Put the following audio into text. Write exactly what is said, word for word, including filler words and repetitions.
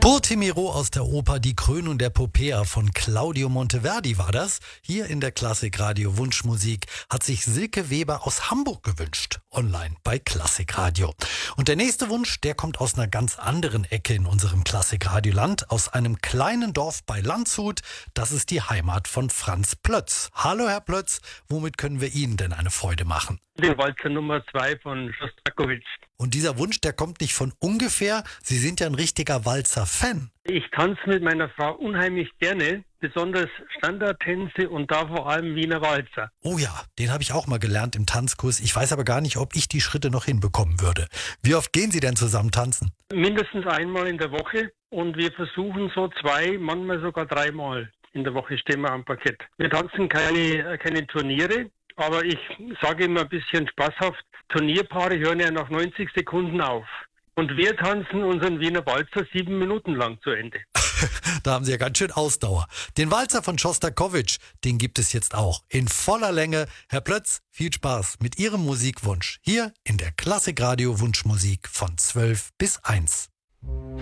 Portimiro aus der Oper Die Krönung der Popea von Claudio Monteverdi war das. Hier in der Klassikradio Wunschmusik hat sich Silke Weber aus Hamburg gewünscht. Online bei Klassikradio. Und der nächste Wunsch, der kommt aus einer ganz anderen Ecke in unserem Klassikradioland. Aus einem kleinen Dorf bei Landshut. Das ist die Heimat von Franz Plötz. Hallo Herr Plötz, womit können wir Ihnen denn eine Freude machen? Die Walzer Nummer zwei von Schostakowitsch. Und dieser Wunsch, der kommt nicht von ungefähr. Sie sind ja ein richtiger Walzer-Fan. Ich tanze mit meiner Frau unheimlich gerne, besonders Standardtänze und da vor allem Wiener Walzer. Oh ja, den habe ich auch mal gelernt im Tanzkurs. Ich weiß aber gar nicht, ob ich die Schritte noch hinbekommen würde. Wie oft gehen Sie denn zusammen tanzen? Mindestens einmal in der Woche und wir versuchen so zwei, manchmal sogar dreimal in der Woche stehen wir am Parkett. Wir tanzen keine, keine Turniere, aber ich sage immer ein bisschen spaßhaft, Turnierpaare hören ja nach neunzig Sekunden auf. Und wir tanzen unseren Wiener Walzer sieben Minuten lang zu Ende. Da haben Sie ja ganz schön Ausdauer. Den Walzer von Schostakowitsch, den gibt es jetzt auch in voller Länge. Herr Plötz, viel Spaß mit Ihrem Musikwunsch hier in der Klassikradio Wunschmusik von zwölf bis eins.